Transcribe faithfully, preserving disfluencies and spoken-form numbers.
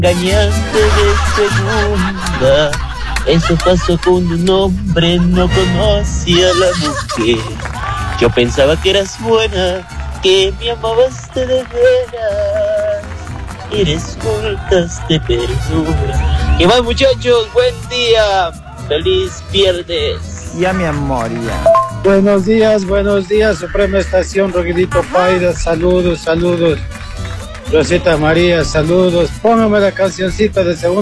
engañaste de segunda. Eso pasó con un hombre, no conocía a la mujer. Yo pensaba que eras buena, que me amabas de veras. Eres cortas de perdura. ¿Qué más, muchachos? Buen día. Feliz viernes. Ya, mi amor, ya. Buenos días, buenos días, Suprema Estación, Roguelito Paida, saludos, saludos. Rosita María, saludos. Póngame la cancioncita de segundo.